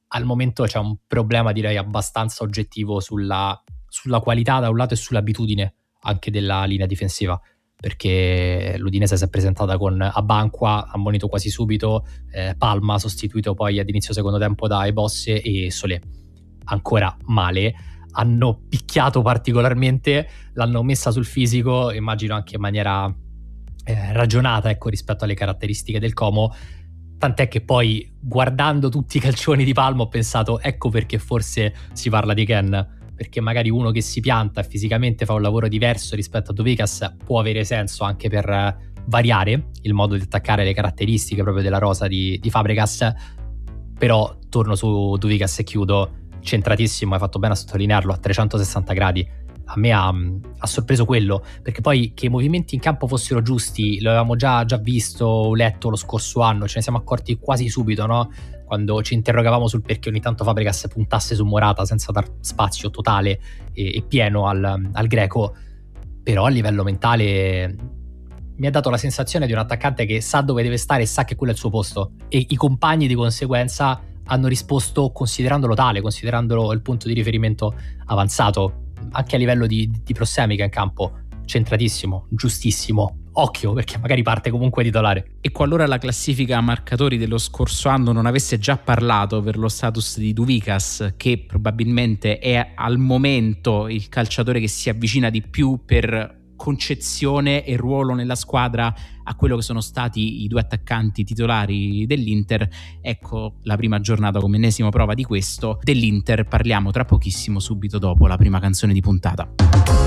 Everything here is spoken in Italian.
al momento c'è un problema direi abbastanza oggettivo sulla qualità da un lato e sull'abitudine anche della linea difensiva, perché l'Udinese si è presentata con Abanqua, ammonito quasi subito, Palma sostituito poi ad inizio secondo tempo da Ebosse e Solé ancora male. Hanno picchiato particolarmente, l'hanno messa sul fisico, immagino anche in maniera ragionata, ecco, rispetto alle caratteristiche del Como, tant'è che poi guardando tutti i calcioni di Palma ho pensato ecco perché forse si parla di Ken, perché magari uno che si pianta e fisicamente fa un lavoro diverso rispetto a Douvikas può avere senso anche per variare il modo di attaccare, le caratteristiche proprio della rosa di Fabregas. Però torno su Douvikas e chiudo, centratissimo, hai fatto bene a sottolinearlo, a 360 gradi. A me ha sorpreso quello, perché poi che i movimenti in campo fossero giusti lo avevamo già visto, letto lo scorso anno, ce ne siamo accorti quasi subito, no? Quando ci interrogavamo sul perché ogni tanto Fabregas puntasse su Morata senza dar spazio totale e pieno al greco. Però a livello mentale mi ha dato la sensazione di un attaccante che sa dove deve stare e sa che quello è il suo posto, e i compagni di conseguenza hanno risposto considerandolo tale, considerandolo il punto di riferimento avanzato. Anche a livello di prossemica in campo, centratissimo, giustissimo. Occhio, perché magari parte comunque titolare. E qualora la classifica marcatori dello scorso anno non avesse già parlato per lo status di Douvikas, che probabilmente è al momento il calciatore che si avvicina di più per concezione e ruolo nella squadra a quello che sono stati i due attaccanti titolari dell'Inter, ecco la prima giornata come ennesima prova di questo. Dell'Inter parliamo tra pochissimo, subito dopo la prima canzone di puntata.